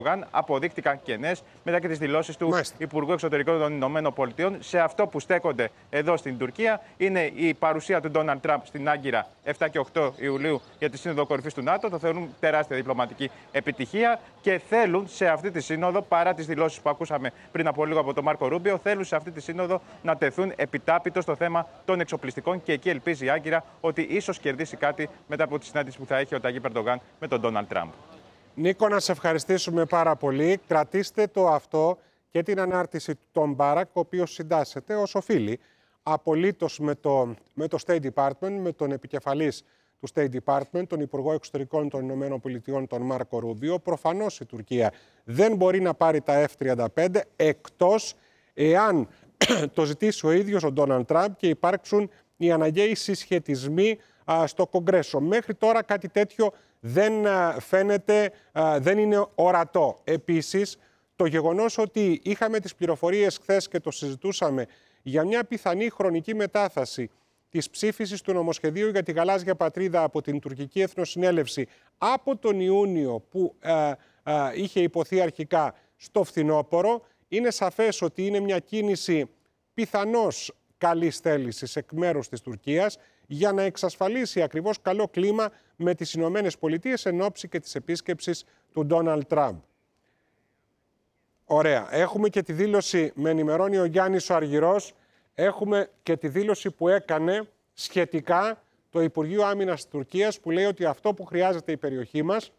αποδείχτηκαν κενές μετά και τις δηλώσεις του Υπουργού Εξωτερικών των Ηνωμένων Πολιτειών. Σε αυτό που στέκονται εδώ στην Τουρκία είναι η παρουσία του Ντόναλντ Τραμπ στην Άγκυρα 7 και 8 Ιουλίου για τη Σύνοδο Κορυφής του ΝΑΤΟ. Το θεωρούν τεράστια διπλωματική επιτυχία και θέλουν σε αυτή τη σύνοδο, παρά τις δηλώσεις που ακούσαμε πριν από λίγο από τον Μάρκο Ρούμπιο, θέλουν σε αυτή τη σύνοδο να τεθούν επιτάπητο στο θέμα των εξοπλιστικών και εκεί ελπίζει η Άγκυρα ότι ίσως κερδίσει κάτι μετά από τη συνάντηση που θα έχει ο Ταγίπ Ερντογάν με τον Ντόναλντ Τραμπ. Νίκο, να σε ευχαριστήσουμε πάρα πολύ. Κρατήστε το αυτό και την ανάρτηση του Τον Μπάρακ, ο οποίος συντάσσεται ως οφείλει απολύτως με το State Department, με τον επικεφαλής του State Department, τον Υπουργό Εξωτερικών των Ηνωμένων Πολιτειών, τον Μάρκο Ρούμπιο. Προφανώς η Τουρκία δεν μπορεί να πάρει τα F-35 εκτός εάν το ζητήσει ο ίδιος ο Ντόναλντ Τραμπ και υπάρξουν οι αναγκαίοι συσχετισμοί στο Κογκρέσο. Μέχρι τώρα κάτι τέτοιο δεν φαίνεται, δεν είναι ορατό. Επίσης, το γεγονός ότι είχαμε τις πληροφορίες χθες και το συζητούσαμε για μια πιθανή χρονική μετάθεση της ψήφισης του νομοσχεδίου για τη γαλάζια πατρίδα από την τουρκική Εθνοσυνέλευση από τον Ιούνιο που είχε υποθεί αρχικά στο φθινόπωρο, είναι σαφές ότι είναι μια κίνηση πιθανώς καλής θέλησης εκ μέρους της Τουρκίας για να εξασφαλίσει ακριβώς καλό κλίμα με τις Ηνωμένες Πολιτείες εν ώψη και της επίσκεψης του Ντόναλντ Τραμπ. Ωραία. Έχουμε και τη δήλωση, με ενημερώνει ο Γιάννης ο Αργυρός, έχουμε και τη δήλωση που έκανε σχετικά το Υπουργείο Άμυνας της Τουρκίας, που λέει ότι αυτό που χρειάζεται η περιοχή μας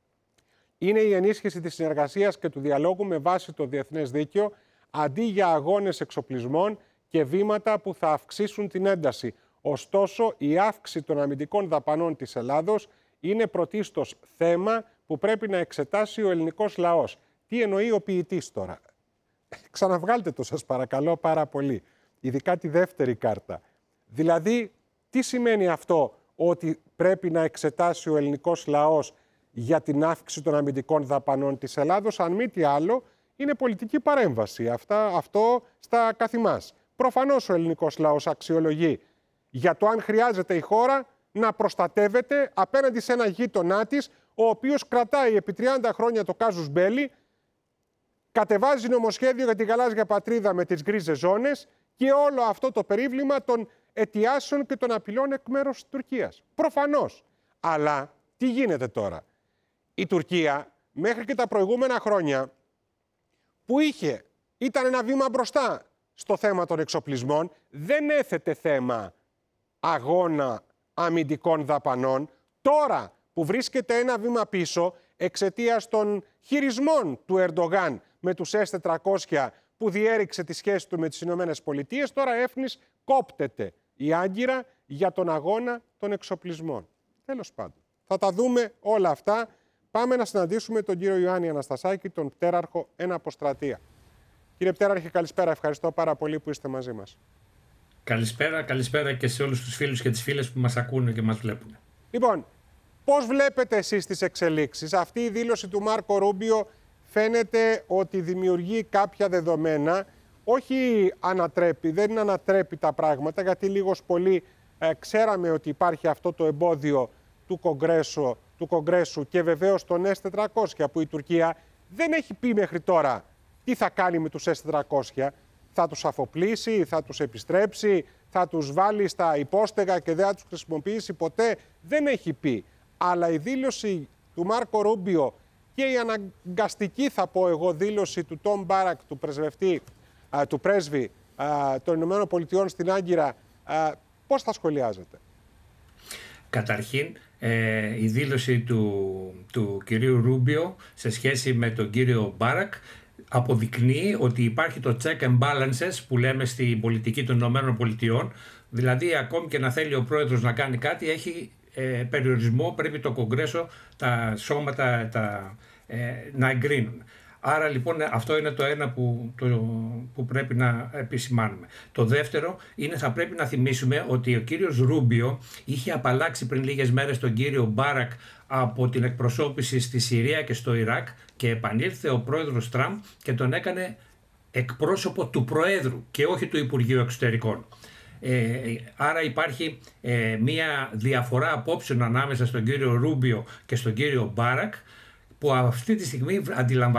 είναι η ενίσχυση της συνεργασίας και του διαλόγου με βάση το διεθνές δίκαιο, αντί για αγώνες εξοπλισμών και βήματα που θα αυξήσουν την ένταση. Ωστόσο, η αύξηση των αμυντικών δαπανών της Ελλάδος είναι πρωτίστως θέμα που πρέπει να εξετάσει ο ελληνικός λαός. Τι εννοεί ο ποιητής τώρα? Ξαναβγάλτε το, σας παρακαλώ πάρα πολύ. Ειδικά τη δεύτερη κάρτα. Δηλαδή, τι σημαίνει αυτό ότι πρέπει να εξετάσει ο ελληνικός λαός για την αύξηση των αμυντικών δαπανών της Ελλάδος? Αν μη τι άλλο, είναι πολιτική παρέμβαση. Αυτό στα καθημάς. Προφανώς ο ελληνικός λαός αξιολογεί για το αν χρειάζεται η χώρα να προστατεύεται απέναντι σε ένα γείτονά της, ο οποίος κρατάει επί 30 χρόνια το κάζους μπέλι, κατεβάζει νομοσχέδιο για τη γαλάζια πατρίδα με τις γκρίζες ζώνες και όλο αυτό το περίβλημα των αιτιάσεων και των απειλών εκ μέρους της Τουρκίας. Προφανώς. Αλλά τι γίνεται τώρα? Η Τουρκία μέχρι και τα προηγούμενα χρόνια που ήταν ένα βήμα μπροστά στο θέμα των εξοπλισμών, δεν έθετε θέμα αγώνα αμυντικών δαπανών. Τώρα που βρίσκεται ένα βήμα πίσω εξαιτίας των χειρισμών του Ερντογάν με τους S-400 που διέριξε τη σχέση του με τις Ηνωμένες Πολιτείες, τώρα έφνης κόπτεται η Άγκυρα για τον αγώνα των εξοπλισμών. Τέλος πάντων, θα τα δούμε όλα αυτά. Πάμε να συναντήσουμε τον κύριο Ιωάννη Αναστασάκη, τον πτέραρχο εν αποστρατεία. Κύριε Πτέραρχε, καλησπέρα. Ευχαριστώ πάρα πολύ που είστε μαζί μας. Καλησπέρα και σε όλους τους φίλους και τις φίλες που μας ακούνε και μας βλέπουν. Λοιπόν, πώς βλέπετε εσείς τις εξελίξεις? Αυτή η δήλωση του Μάρκο Ρούμπιο φαίνεται ότι δημιουργεί κάποια δεδομένα. Όχι ανατρέπει, δεν ανατρέπει τα πράγματα, γιατί λίγος πολύ ξέραμε ότι υπάρχει αυτό το εμπόδιο του Κογκρέσου και βεβαίως τον S-400 που η Τουρκία δεν έχει πει μέχρι τώρα τι θα κάνει με τους S-400. Θα τους αφοπλίσει, θα τους επιστρέψει, θα τους βάλει στα υπόστεγα και δεν θα τους χρησιμοποιήσει ποτέ. Δεν έχει πει. Αλλά η δήλωση του Μάρκο Ρούμπιο και η αναγκαστική, θα πω εγώ, δήλωση του Τον Μπάρακ, του πρέσβη των Ηνωμένων Πολιτειών στην Άγκυρα, πώς θα σχολιάζετε? Καταρχήν, η δήλωση του κυρίου Ρούμπιο σε σχέση με τον κύριο Μπάρακ αποδεικνύει ότι υπάρχει το check and balances που λέμε στην πολιτική των Ηνωμένων Πολιτειών. Δηλαδή, ακόμη και να θέλει ο πρόεδρος να κάνει κάτι, έχει περιορισμό, πρέπει το Κογκρέσο, τα σώματα να εγκρίνουν. Άρα λοιπόν αυτό είναι το ένα που πρέπει να επισημάνουμε. Το δεύτερο είναι, θα πρέπει να θυμίσουμε ότι ο κύριος Ρούμπιο είχε απαλλάξει πριν λίγες μέρες τον κύριο Μπάρακ από την εκπροσώπηση στη Συρία και στο Ιράκ και επανήλθε ο πρόεδρος Τραμπ και τον έκανε εκπρόσωπο του Προέδρου και όχι του Υπουργείου Εξωτερικών. Άρα υπάρχει μία διαφορά απόψεων ανάμεσα στον κύριο Ρούμπιο και στον κύριο Μπάρακ, που αυτή τη στιγμή αντιλαμβανόμαστε